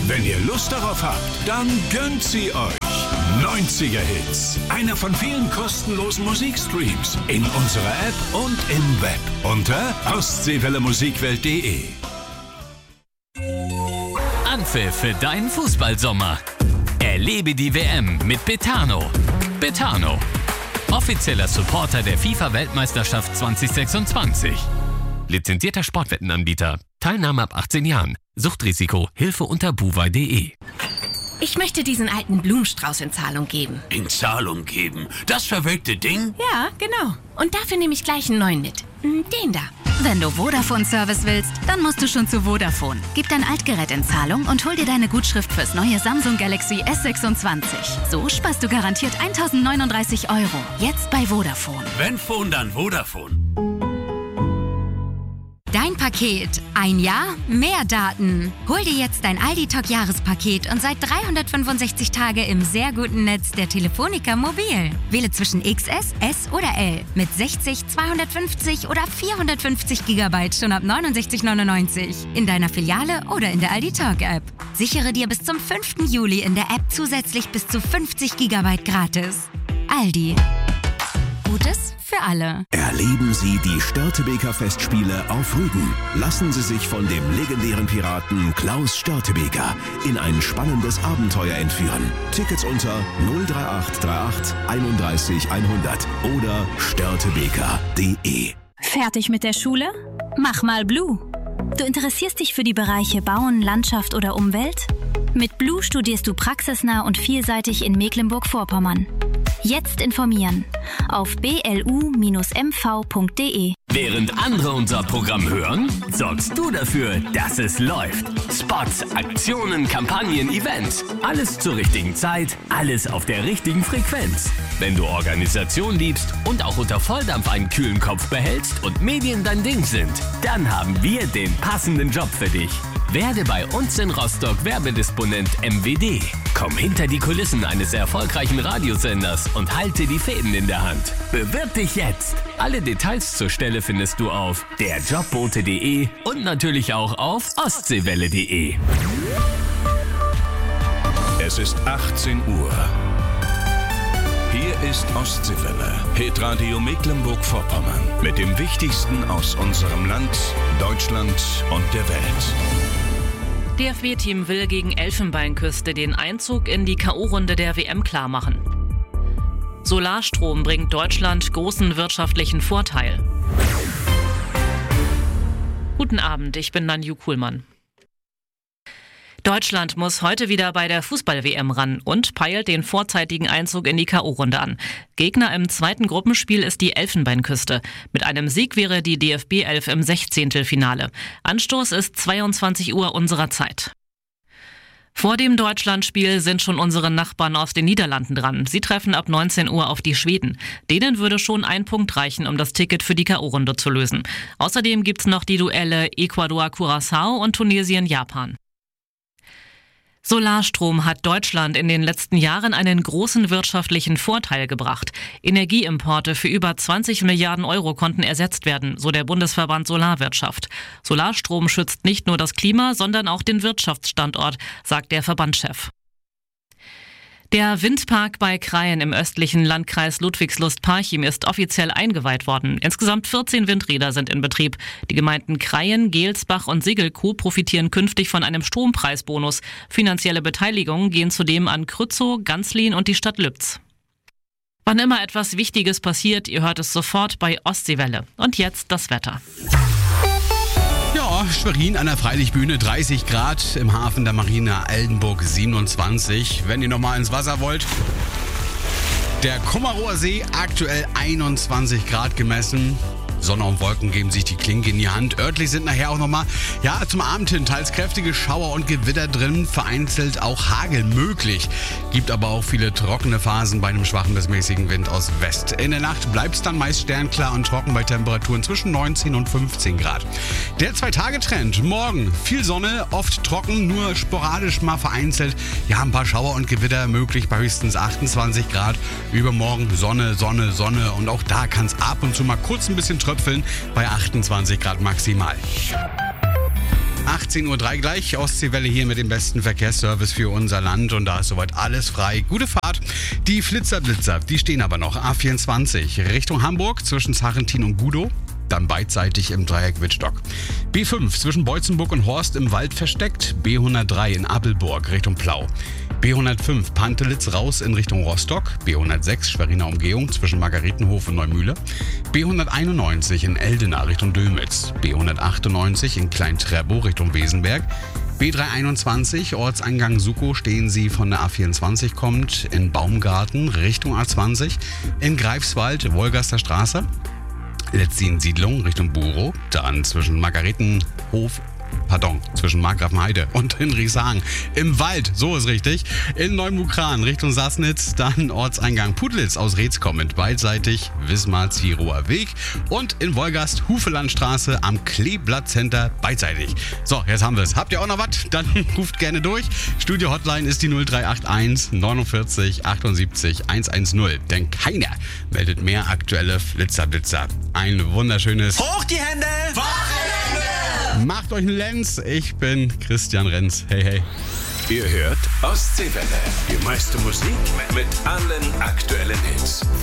Wenn ihr Lust darauf habt, dann gönnt sie euch. 90er Hits. Einer von vielen kostenlosen Musikstreams in unserer App und im Web unter ostseewellemusikwelt.de. Anpfiff für deinen Fußballsommer. Erlebe die WM mit Betano. Betano, offizieller Supporter der FIFA-Weltmeisterschaft 2026. Lizenzierter Sportwettenanbieter. Teilnahme ab 18 Jahren. Suchtrisiko. Hilfe unter buwei.de. Ich möchte diesen alten Blumenstrauß in Zahlung geben. In Zahlung geben? Das verwelkte Ding? Ja, genau. Und dafür nehme ich gleich einen neuen mit. Den da. Wenn du Vodafone-Service willst, dann musst du schon zu Vodafone. Gib dein Altgerät in Zahlung und hol dir deine Gutschrift fürs neue Samsung Galaxy S26. So sparst du garantiert 1.039 €. Jetzt bei Vodafone. Wenn Phone, dann Vodafone. Dein Paket. Ein Jahr, mehr Daten. Hol dir jetzt dein Aldi-Talk-Jahrespaket und seit 365 Tage im sehr guten Netz der Telefonica Mobil. Wähle zwischen XS, S oder L mit 60, 250 oder 450 GB schon ab 69,99 € in deiner Filiale oder in der Aldi-Talk-App. Sichere dir bis zum 5. Juli in der App zusätzlich bis zu 50 GB gratis. Aldi. Gutes für alle. Erleben Sie die Störtebeker Festspiele auf Rügen. Lassen Sie sich von dem legendären Piraten Klaus Störtebeker in ein spannendes Abenteuer entführen. Tickets unter 03838 31 100 oder störtebeker.de. Fertig mit der Schule? Mach mal Blue. Du interessierst dich für die Bereiche Bauen, Landschaft oder Umwelt? Mit Blue studierst du praxisnah und vielseitig in Mecklenburg-Vorpommern. Jetzt informieren auf blu-mv.de. Während andere unser Programm hören, sorgst du dafür, dass es läuft. Spots, Aktionen, Kampagnen, Events. Alles zur richtigen Zeit, alles auf der richtigen Frequenz. Wenn du Organisation liebst und auch unter Volldampf einen kühlen Kopf behältst und Medien dein Ding sind, dann haben wir den passenden Job für dich. Werde bei uns in Rostock Werbedisponent MWD. Komm hinter die Kulissen eines erfolgreichen Radiosenders und halte die Fäden in der Hand. Bewirb dich jetzt. Alle Details zur Stelle findest du auf derjobbote.de und natürlich auch auf ostseewelle.de. Es ist 18 Uhr. Hier ist Ostseewelle, Hitradio Mecklenburg-Vorpommern mit dem Wichtigsten aus unserem Land, Deutschland und der Welt. DFB-Team will gegen Elfenbeinküste den Einzug in die K.O.-Runde der WM klarmachen. Solarstrom bringt Deutschland großen wirtschaftlichen Vorteil. Guten Abend, ich bin Nanju Kuhlmann. Deutschland muss heute wieder bei der Fußball-WM ran und peilt den vorzeitigen Einzug in die K.O.-Runde an. Gegner im zweiten Gruppenspiel ist die Elfenbeinküste. Mit einem Sieg wäre die DFB 11 im 16. Finale. Anstoß ist 22 Uhr unserer Zeit. Vor dem Deutschlandspiel sind schon unsere Nachbarn aus den Niederlanden dran. Sie treffen ab 19 Uhr auf die Schweden. Denen würde schon ein Punkt reichen, um das Ticket für die K.O.-Runde zu lösen. Außerdem gibt's noch die Duelle Ecuador-Curaçao und Tunesien-Japan. Solarstrom hat Deutschland in den letzten Jahren einen großen wirtschaftlichen Vorteil gebracht. Energieimporte für über 20 Milliarden € konnten ersetzt werden, so der Bundesverband Solarwirtschaft. Solarstrom schützt nicht nur das Klima, sondern auch den Wirtschaftsstandort, sagt der Verbandschef. Der Windpark bei Krayen im östlichen Landkreis Ludwigslust-Parchim ist offiziell eingeweiht worden. Insgesamt 14 Windräder sind in Betrieb. Die Gemeinden Krayen, Gelsbach und Segelkow profitieren künftig von einem Strompreisbonus. Finanzielle Beteiligungen gehen zudem an Krützow, Ganzlin und die Stadt Lübz. Wann immer etwas Wichtiges passiert, ihr hört es sofort bei Ostseewelle. Und jetzt das Wetter. Ja, Schwerin an der Freilichtbühne 30 Grad, im Hafen der Marina Aldenburg 27. Wenn ihr nochmal ins Wasser wollt, der Kummerower See aktuell 21 Grad gemessen. Sonne und Wolken geben sich die Klinke in die Hand. Örtlich sind nachher auch nochmal, zum Abend hin teils kräftige Schauer und Gewitter drin, vereinzelt auch Hagel möglich. Gibt aber auch viele trockene Phasen bei einem schwachen bis mäßigen Wind aus West. In der Nacht bleibt es dann meist sternklar und trocken bei Temperaturen zwischen 19 und 15 Grad. Der 2-Tage-Trend. Morgen viel Sonne, oft trocken, nur sporadisch mal vereinzelt. Ein paar Schauer und Gewitter möglich bei höchstens 28 Grad. Übermorgen Sonne, Sonne, Sonne und auch da kann es ab und zu mal kurz ein bisschen tröpfeln bei 28 Grad maximal. 18.03 Uhr gleich. Ostseewelle hier mit dem besten Verkehrsservice für unser Land. Und da ist soweit alles frei. Gute Fahrt. Die Flitzer-Blitzer, die stehen aber noch. A24 Richtung Hamburg zwischen Sarrentin und Gudow. Dann beidseitig im Dreieck Wittstock. B5 zwischen Beutzenburg und Horst im Wald versteckt. B103 in Appelburg Richtung Plau. B105 Pantelitz raus in Richtung Rostock. B106 Schweriner Umgehung zwischen Margaretenhof und Neumühle. B191 in Eldena Richtung Dömitz. B198 in Klein-Treppow Richtung Wesenberg. B321 Ortseingang Sukow stehen Sie von der A24 kommt in Baumgarten Richtung A20. In Greifswald Wolgaster Straße. Letztin-Siedlung Richtung Burow, dann zwischen zwischen Markgrafenheide und Hinrichshagen im Wald, so ist richtig. In Neumukran Richtung Sassnitz, dann Ortseingang Putlitz aus Reetz kommend, beidseitig Wismar-Zierower Weg und in Wolgast Hufelandstraße am Kleeblatt Center beidseitig. So, jetzt haben wir es. Habt ihr auch noch was? Dann ruft gerne durch. Studio-Hotline ist die 0381 49 78 110, denn keiner meldet mehr aktuelle Flitzer-Blitzer. Ein wunderschönes Hoch die Hände! Wochenende! Macht euch einen Lenz. Ich bin Christian Renz. Hey, hey. Ihr hört Ostseewelle. Die meiste Musik mit allen aktuellen Hits.